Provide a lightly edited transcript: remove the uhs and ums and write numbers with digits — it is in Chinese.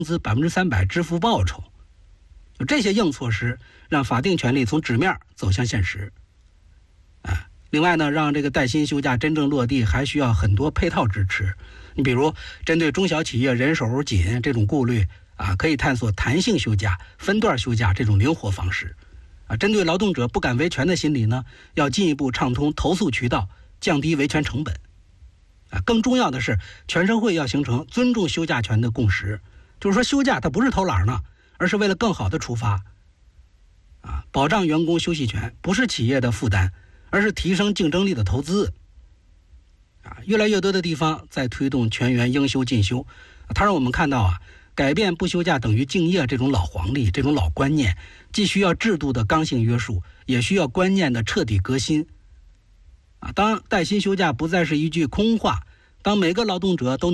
资300%支付报酬。这些硬措施让法定权利从纸面走向现实。另外呢，让这个带薪休假真正落地，还需要很多配套支持。你比如，针对中小企业人手紧这种顾虑可以探索弹性休假、分段休假这种灵活方式。针对劳动者不敢维权的心理呢，要进一步畅通投诉渠道，降低维权成本。更重要的是，全社会要形成尊重休假权的共识，就是说休假它不是偷懒呢，而是为了更好的出发。保障员工休息权不是企业的负担，而是提升竞争力的投资。越来越多的地方在推动全员应休尽休，它让我们看到改变不休假等于敬业这种老黄历，这种老观念，既需要制度的刚性约束，也需要观念的彻底革新。当带薪休假不再是一句空话，当每个劳动者都